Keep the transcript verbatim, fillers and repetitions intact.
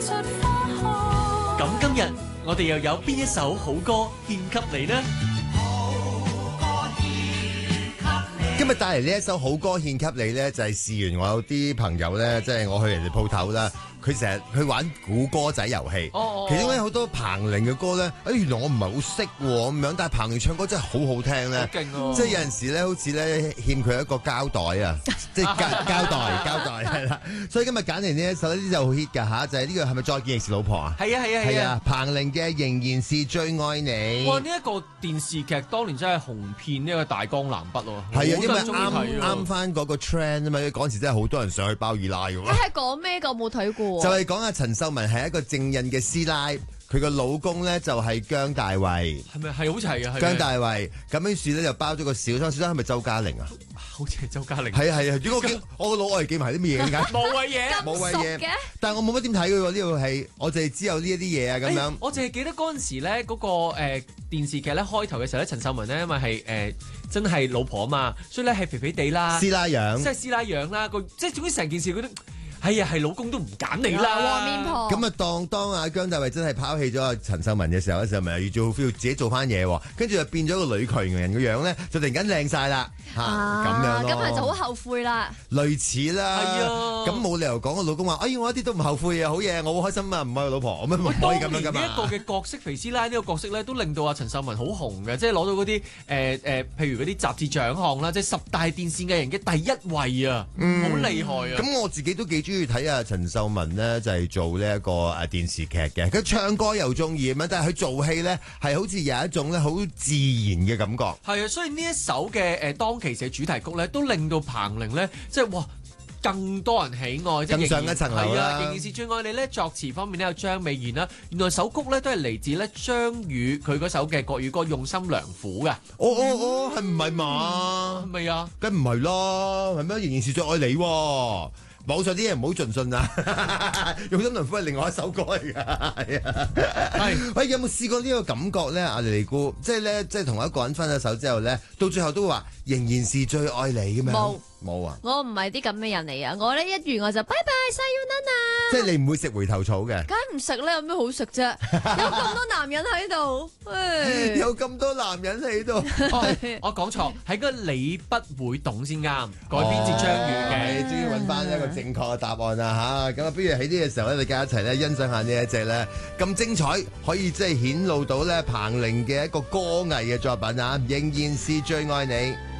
咁今日我哋又有邊一首好歌獻給你呢？ 今日帶嚟呢一首好歌獻給你咧，就係試完我有啲朋友咧，即係我去人哋鋪頭啦，佢成日去玩估歌仔遊戲。哦，其中咧好多彭羚嘅歌咧，哎原來我唔係好識咁樣，但係彭羚唱歌真係好好聽咧。好勁哦！即係有陣時咧，好似咧欠佢一個膠袋啊，即係膠膠袋膠袋係啦。所以今日揀嚟呢一首呢啲就好 hit 㗎嚇，就係呢個係咪再見亦是老婆啊？ 係啊係啊係啊！ 彭羚嘅仍然是最愛你。 哇！呢一個電視劇當年真係紅遍呢個大江南北咯。 係啊，因為啱啱翻嗰個 trend 啊嘛，嗰陣時真係好多人上去包二奶㗎喎。 你係講咩㗎？我冇睇過。 就係講阿陳秀雯係一個正印嘅師奶，佢個老公咧就係姜大衛。係咪係好似係啊？姜大衛咁於是咧就包咗個小三，小三係咪周嘉玲啊？好似係周嘉玲。係啊係啊，如果我記我個腦我係記埋啲咩嘢點解？冇謂嘢，冇謂嘢。但係我冇乜點睇佢喎，呢套戲我淨係知有呢一啲嘢啊咁樣。我淨係記得嗰陣時咧嗰個誒電視劇咧開頭嘅時候咧，陳秀雯咧因為係誒真係老婆啊嘛，所以咧係肥肥地啦，師奶樣，即係師奶樣啦，個即係總之成件事佢都。係啊，係老公都唔揀你啦，黃面婆。咁啊，當當阿姜大衛真係拋棄咗阿陳秀雯嘅時候，嗰時候咪又要做 feel 自己做翻嘢，跟住就變咗個女強人嘅樣咧，就突然間靚晒啦，嚇咁樣咯。咁佢就好後悔啦。類似啦，係啊。咁冇理由講個老公話，哎呀，我一啲都唔後悔啊，好嘢，我好開心啊，唔係老婆，我乜唔可以咁樣噶嘛。呢一個嘅角色肥師奶呢個角色咧，都令到阿陳秀雯好紅嘅，即係攞到嗰啲誒誒，譬如嗰啲雜誌獎項啦，即係十大電視藝人嘅第一位啊，好厲害啊。咁我自己都幾中意睇啊陳秀雯咧，就係做呢一個誒電視劇嘅，佢唱歌又中意咁樣，但係佢做戲咧係好似有一種咧好自然嘅感覺。係啊，所以呢一首嘅誒當其時嘅主題曲咧，都令到彭羚咧即係哇更多人喜愛，即係更上一層樓啦。仍然是最愛你咧，作詞方面咧有張美賢啦，原來首曲咧都係嚟自咧張宇佢嗰首嘅國語歌《用心良苦》嘅。哦哦哦，係唔係嘛？係咪啊？梗唔係啦，係咩？仍然是最愛你喎。網上啲嘢唔好盡信啊！用心良苦係另外一首歌嚟㗎，係啊，係。喂，有冇試過呢個感覺咧？阿莉莉姑，即係咧，即係同一個人分咗手之後咧，到最後都會話仍然是最愛你咁樣。冇冇啊！我唔係啲咁嘅人嚟啊！我咧一完我就拜拜，sayonara。即係你唔會食回頭草嘅。梗係唔食啦，有咩好食啫？有咁多男人喺度，有咁多男人喺度。我講錯，係個你不會懂先啱，改編自張宇嘅。你終於揾翻一個正確嘅答案啦嚇！咁啊，不如喺呢個時候咧，你哋一齊咧欣賞下呢一隻咧咁精彩，可以即係顯露到咧彭羚嘅一個歌藝嘅作品啊！仍然是最愛你。